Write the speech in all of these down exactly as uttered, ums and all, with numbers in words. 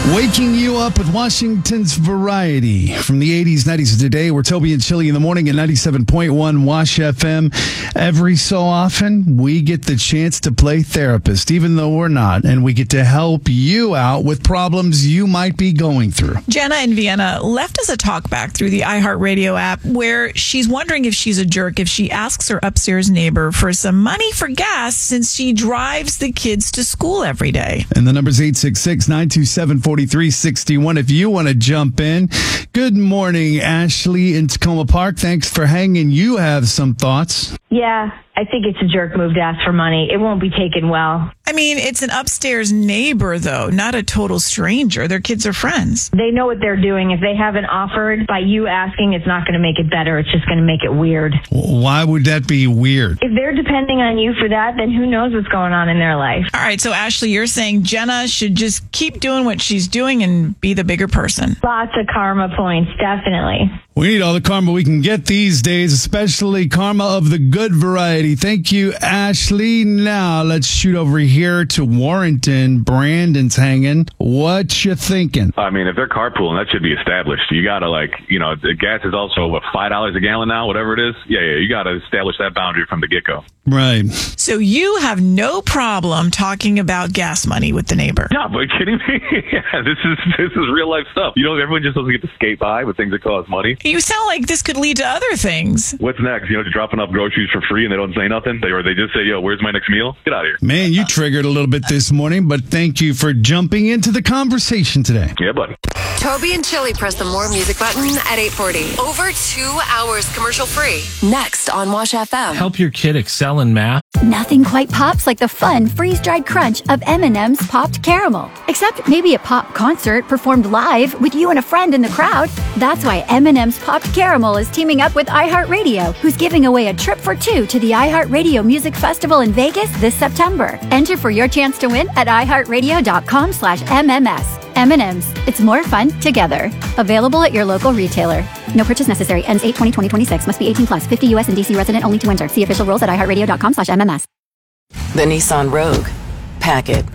Waking you up with Washington's variety from the eighties, nineties, and today. We're Toby and Chili in the morning at ninety-seven point one Wash F M. Every so often, we get the chance to play therapist, even though we're not, and we get to help you out with problems you might be going through. Jenna in Vienna left us a talkback through the iHeartRadio app where she's wondering if she's a jerk if she asks her upstairs neighbor for some money for gas since she drives the kids to school every day. And the number's eight six six, nine two seven, four three six one if you want to jump in. Good morning, Ashley in Tacoma Park. Thanks for hanging. You have some thoughts. Yeah, I think it's a jerk move to ask for money. It won't be taken well. I mean, it's an upstairs neighbor, though, not a total stranger. Their kids are friends. They know what they're doing. If they haven't offered, by you asking, it's not going to make it better. It's just going to make it weird. Why would that be weird? If they're depending on you for that, then who knows what's going on in their life. All right, so Ashley, you're saying Jenna should just keep doing what she's doing and be the bigger person. Lots of karma points, definitely. We need all the karma we can get these days, especially karma of the good variety. Thank you, Ashley. Now let's shoot over here to Warrenton. Brandon's hanging. What you thinking? I mean, if they're carpooling, that should be established. You got to, like, you know, the gas is also, what, five dollars a gallon now, whatever it is? Yeah, yeah, you got to establish that boundary from the get-go. Right. So you have no problem talking about gas money with the neighbor? No, but are you kidding me? Yeah, this is this is real-life stuff. You know, everyone just doesn't get to skate by with things that cost money. You sound like this could lead to other things. What's next? You know, just dropping off groceries for free and they don't say nothing? They, or they just say, yo, where's my next meal? Get out of here. Man, you triggered a little bit this morning, but thank you for jumping into the conversation today. Yeah, buddy. Toby and Chili press the more music button at eight forty. Over two hours commercial free. Next on Wash F M. Help your kid excel in math. Nothing quite pops like the fun freeze-dried crunch of M and M's Popped Caramel. Except maybe a pop concert performed live with you and a friend in the crowd. That's why M and M's Popped Caramel is teaming up with iHeartRadio, who's giving away a trip for two to the iHeartRadio Music Festival in Vegas this September. Enter for your chance to win at iHeartRadio.com slash MMS. M and M's. It's more fun together. Available at your local retailer. No purchase necessary. Ends eight twenty twenty twenty-six. Must be eighteen plus. fifty U S and D C resident only to enter. See official rules at iHeartRadio.com slash MMS. The Nissan Rogue. Pack it.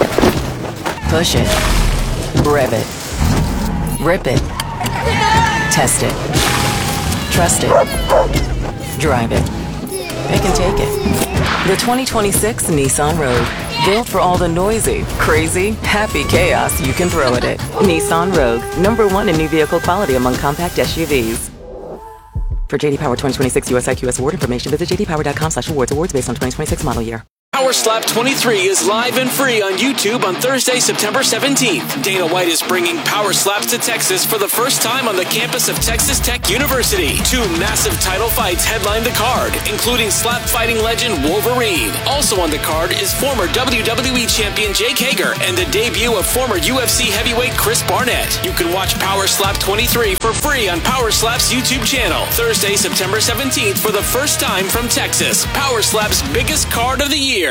Push it. Rev it. Rip it. Test it. Trust it. Drive it. Pick and take it. The twenty twenty-six Nissan Rogue. Built for all the noisy, crazy, happy chaos you can throw at it. Nissan Rogue. Number one in new vehicle quality among compact S U Vs. For J D Power twenty twenty-six U S I Q S award information, visit j d power dot com slash awards. Awards based on twenty twenty-six model year. Power Slap twenty-three is live and free on YouTube on Thursday, September seventeenth. Dana White is bringing Power Slaps to Texas for the first time on the campus of Texas Tech University. Two massive title fights headline the card, including slap fighting legend Wolverine. Also on the card is former W W E champion Jake Hager and the debut of former U F C heavyweight Chris Barnett. You can watch Power Slap twenty-three for free on Power Slap's YouTube channel. Thursday, September seventeenth for the first time from Texas. Power Slap's biggest card of the year.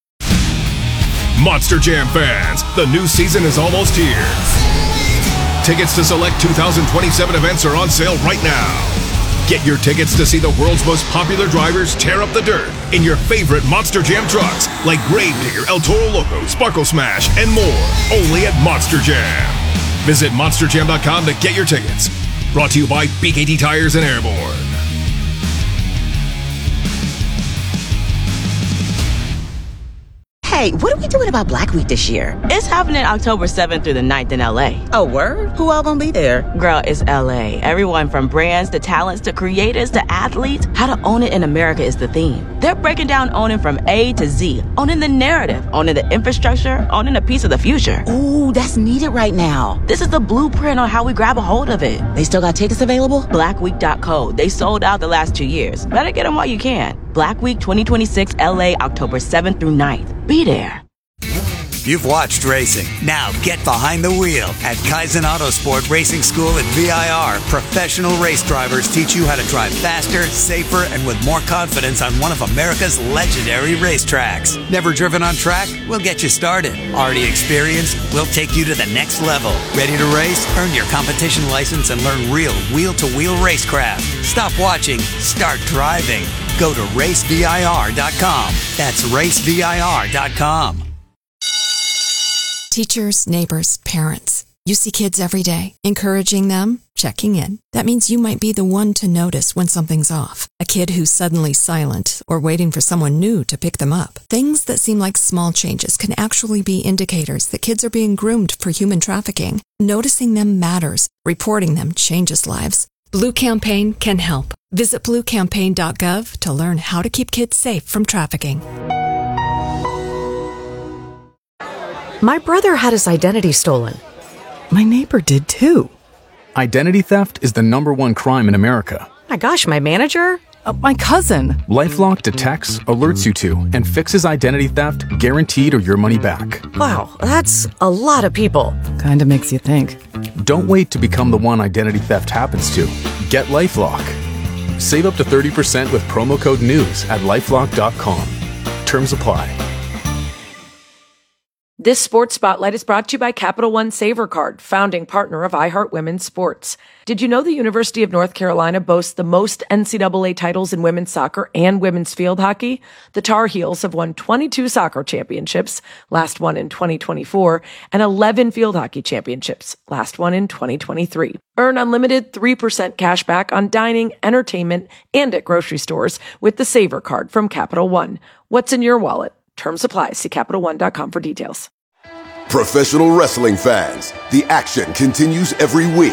Monster Jam fans, the new season is almost here. Tickets to select two thousand twenty-seven events are on sale right now. Get your tickets to see the world's most popular drivers tear up the dirt in your favorite Monster Jam trucks like Gravedigger, El Toro Loco, Sparkle Smash, and more. Only at Monster Jam. Visit monster jam dot com to get your tickets. Brought to you by B K T Tires and Airborne. Hey, what are we doing about Black Week this year? It's happening October seventh through the ninth in L A. Oh, word? Who all gonna be there? Girl, it's L A. Everyone from brands to talents to creators to athletes. How to own it in America is the theme. They're breaking down owning from A to Z. Owning the narrative, owning the infrastructure, owning a piece of the future. Ooh, that's needed right now. This is the blueprint on how we grab a hold of it. They still got tickets available? black week dot co. They sold out the last two years. Better get them while you can. Black Week twenty twenty-six L A, October seventh through ninth. Be there. You've watched racing. Now get behind the wheel. At Kaizen Autosport Racing School at V I R, professional race drivers teach you how to drive faster, safer, and with more confidence on one of America's legendary racetracks. Never driven on track? We'll get you started. Already experienced? We'll take you to the next level. Ready to race? Earn your competition license and learn real wheel-to-wheel racecraft. Stop watching. Start driving. Go to race V I R dot com. That's race V I R dot com. Teachers, neighbors, parents. You see kids every day, encouraging them, checking in. That means you might be the one to notice when something's off. A kid who's suddenly silent or waiting for someone new to pick them up. Things that seem like small changes can actually be indicators that kids are being groomed for human trafficking. Noticing them matters. Reporting them changes lives. Blue Campaign can help. Visit blue campaign dot gov to learn how to keep kids safe from trafficking. My brother had his identity stolen. My neighbor did too. Identity theft is the number one crime in America. My gosh, my manager? Uh, my cousin. LifeLock detects, alerts you to, and fixes identity theft, guaranteed or your money back. Wow, that's a lot of people. Kinda makes you think. Don't wait to become the one identity theft happens to. Get LifeLock. Save up to thirty percent with promo code NEWS at lifelock dot com. Terms apply. This Sports Spotlight is brought to you by Capital One Saver Card, founding partner of iHeart Women's Sports. Did you know the University of North Carolina boasts the most N C double A titles in women's soccer and women's field hockey? The Tar Heels have won twenty-two soccer championships, last one in twenty twenty-four, and eleven field hockey championships, last one in twenty twenty-three. Earn unlimited three percent cash back on dining, entertainment, and at grocery stores with the Saver Card from Capital One. What's in your wallet? Terms apply. See Capital One dot com for details. Professional wrestling fans, the action continues every week.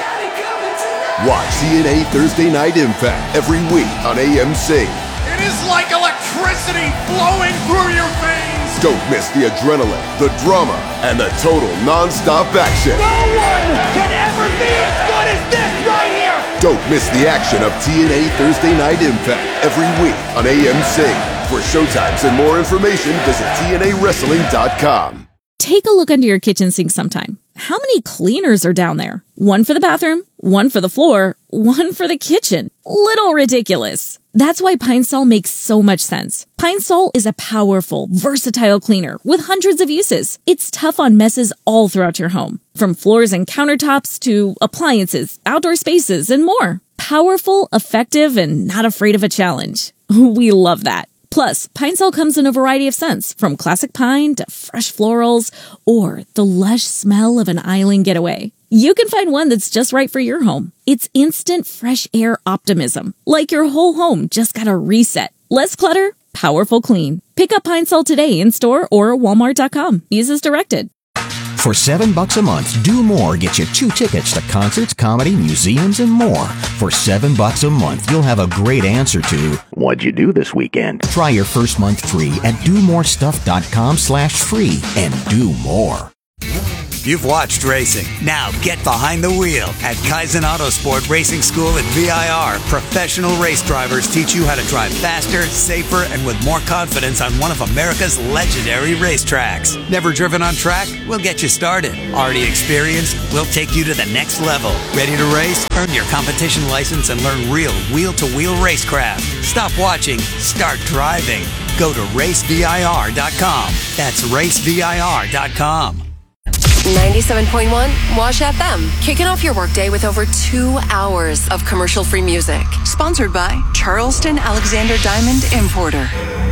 Watch T N A Thursday Night Impact every week on A M C. It is like electricity flowing through your veins. Don't miss the adrenaline, the drama, and the total non-stop action. No one can ever be as good as this right here. Don't miss the action of T N A Thursday Night Impact every week on A M C. For showtimes and more information, visit T N A wrestling dot com. Take a look under your kitchen sink sometime. How many cleaners are down there? One for the bathroom, one for the floor, one for the kitchen. Little ridiculous. That's why Pine Sol makes so much sense. Pine Sol is a powerful, versatile cleaner with hundreds of uses. It's tough on messes all throughout your home, from floors and countertops to appliances, outdoor spaces, and more. Powerful, effective, and not afraid of a challenge. We love that. Plus, Pine Sol comes in a variety of scents, from classic pine to fresh florals, or the lush smell of an island getaway. You can find one that's just right for your home. It's instant fresh air optimism, like your whole home just got a reset. Less clutter, powerful clean. Pick up Pine Sol today in store or walmart dot com. Use as directed. For seven bucks a month, Do More gets you two tickets to concerts, comedy, museums, and more. For seven bucks a month, you'll have a great answer to what'd you do this weekend? Try your first month free at do more stuff dot com slash free and do more. You've watched racing. Now get behind the wheel at Kaizen Autosport Racing School at V I R. Professional race drivers teach you how to drive faster, safer, and with more confidence on one of America's legendary racetracks. Never driven on track? We'll get you started. Already experienced? We'll take you to the next level. Ready to race? Earn your competition license and learn real wheel-to-wheel racecraft. Stop watching. Start driving. Go to race V I R dot com. That's race V I R dot com. ninety-seven point one Wash F M. Kicking off your workday with over two hours of commercial-free music. Sponsored by Charleston Alexander Diamond Importer.